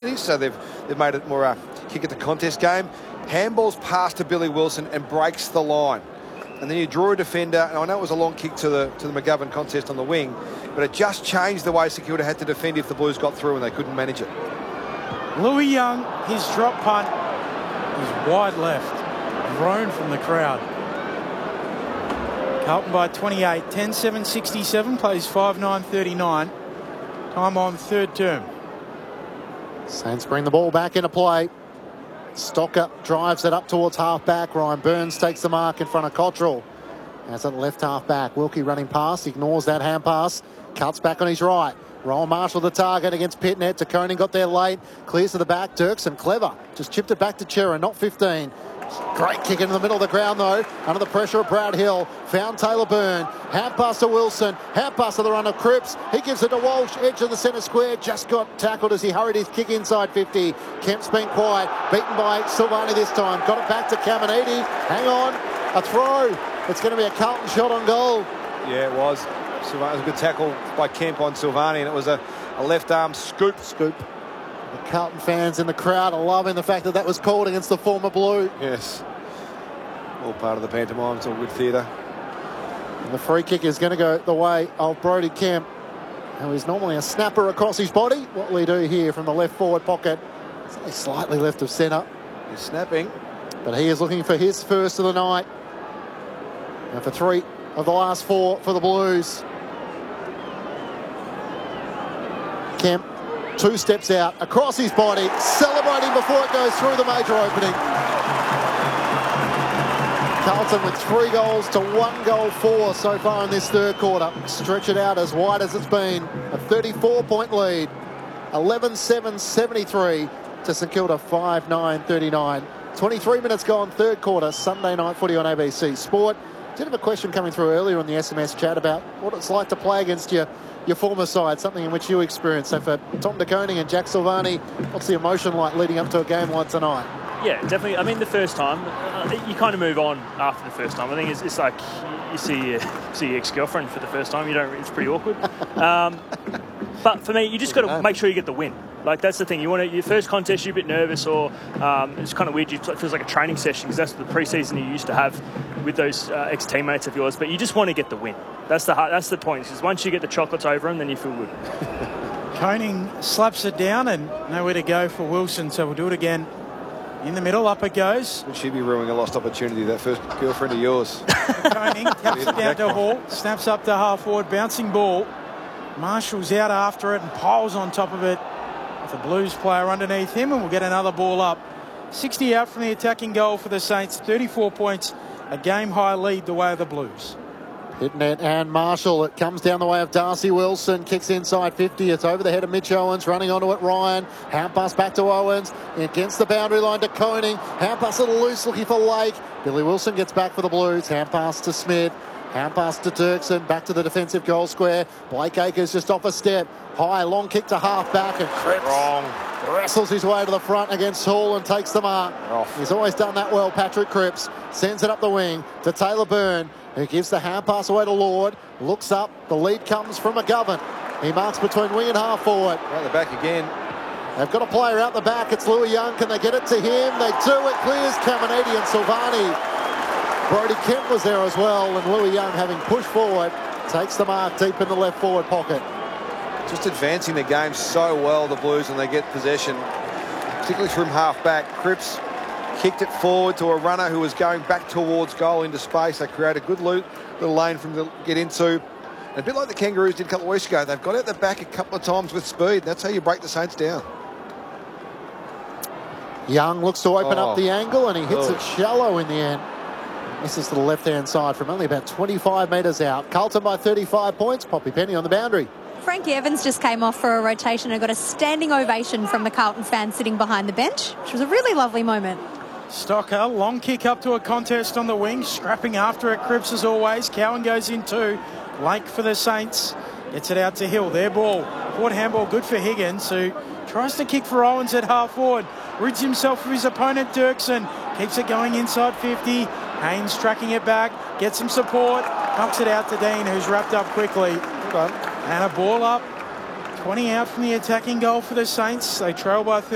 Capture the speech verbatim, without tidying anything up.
opportunities, so they've they've made it more a kick at the contest game. Handballs pass to Billy Wilson and breaks the line. And then you draw a defender, and I know it was a long kick to the to the McGovern contest on the wing, but it just changed the way St Kilda had to defend if the Blues got through and they couldn't manage it. Louis Young, his drop punt is wide left, groan from the crowd. Carlton by twenty-eight, ten seven sixty-seven, plays five nine thirty-nine. Time on third term. Saints bring the ball back into play. Stocker drives it up towards half-back. Ryan Burns takes the mark in front of Cottrell. As at left half-back, Wilkie running past, ignores that hand pass, cuts back on his right. Rowan Marshall the target against Pitnet. Koning got there late, clears to the back. Dirksen clever, just chipped it back to Chera, not fifteen. Great kick into the middle of the ground though, under the pressure of Brad Hill. Found Taylor Byrne, hand pass to Wilson, hand pass to the run of Cripps. He gives it to Walsh, edge of the centre square, just got tackled as he hurried his kick inside fifty. Kemp's been quiet, beaten by Silvani this time. Got it back to Caminiti, hang on, a throw. It's going to be a Carlton shot on goal. Yeah, it was. Silvani, it was a good tackle by Kemp on Silvani, and it was a, a left arm scoop. Scoop. The Carlton fans in the crowd are loving the fact that that was called against the former Blue. Yes. All part of the pantomime. It's all good theatre. And the free kick is going to go the way of Brody Kemp, who is normally a snapper across his body. What will he do here from the left forward pocket? It's only slightly left of centre. He's snapping. But he is looking for his first of the night. And for three of the last four for the Blues. Kemp. Two steps out, across his body, celebrating before it goes through the major opening. Carlton with three goals to one goal four so far in this third quarter. Stretch it out as wide as it's been. A thirty-four point lead. eleven seven seventy-three to St Kilda five nine thirty-nine. twenty-three minutes gone, third quarter, Sunday night footy on A B C Sport. Did have a question coming through earlier on the S M S chat about what it's like to play against your your former side, something in which you experienced. So for Tom De Koning and Jack Silvani, what's the emotion like leading up to a game like tonight? Yeah, definitely. I mean, the first time, uh, you kind of move on after the first time. I think it's, it's like you see your, see your ex-girlfriend for the first time. You don't. It's pretty awkward. Um, but for me, you just got to make sure you get the win. Like, that's the thing. You want to, your first contest, you're a bit nervous, or um, it's kind of weird. It feels like a training session because that's the pre-season you used to have with those uh, ex-teammates of yours. But you just want to get the win. That's the that's the point. Because once you get the chocolates over them, then you feel good. Koning slaps it down and nowhere to go for Wilson. So we'll do it again. In the middle, up it goes. Would she be ruining a lost opportunity, that first girlfriend of yours? Koning taps it down to Hall, snaps up to half forward, bouncing ball. Marshall's out after it and piles on top of it. The Blues player underneath him, and we'll get another ball up. sixty out from the attacking goal for the Saints. thirty-four points, a game-high lead the way of the Blues. Pitnet and Marshall. It comes down the way of Darcy Wilson. Kicks inside fifty. It's over the head of Mitch Owens. Running onto it, Ryan. Hand pass back to Owens. Against the boundary line to Koning. Hand pass a little loose, looking for Lake. Billy Wilson gets back for the Blues. Hand pass to Smith. Hand pass to Dirksen. Back to the defensive goal square. Blake Acres just off a step. High, long kick to half back, and Cripps Wrong. wrestles his way to the front against Hall and takes the mark. Off. He's always done that well, Patrick Cripps. Sends it up the wing to Taylor Byrne, who gives the hand pass away to Lord. Looks up. The lead comes from McGovern. He marks between wing and half forward. Right the back again. They've got a player out the back. It's Louis Young. Can they get it to him? They do. It clears Caminiti and Silvani. Brody Kemp was there as well, and Louis Young, having pushed forward, takes the mark deep in the left forward pocket. Just advancing the game so well, the Blues, when they get possession, particularly from half-back. Cripps kicked it forward to a runner who was going back towards goal into space. They create a good loop, little lane for him to get into. And a bit like the Kangaroos did a couple of weeks ago, they've got out the back a couple of times with speed. That's how you break the Saints down. Young looks to open oh. up the angle, and he hits oh. it shallow in the end. This is to the left-hand side from only about twenty-five metres out. Carlton by thirty-five points. Poppy Penny on the boundary. Frankie Evans just came off for a rotation and got a standing ovation from the Carlton fans sitting behind the bench, which was a really lovely moment. Stocker, long kick up to a contest on the wing, scrapping after it. Cripps as always. Cowan goes in too. Lake for the Saints. Gets it out to Hill. Their ball. Forward handball good for Higgins, who tries to kick for Owens at half forward. Rids himself of his opponent, Dirksen. Keeps it going inside fifty. Haynes tracking it back. Gets some support. Knocks it out to Dean, who's wrapped up quickly. And a ball up. twenty out from the attacking goal for the Saints. They trail by thirty.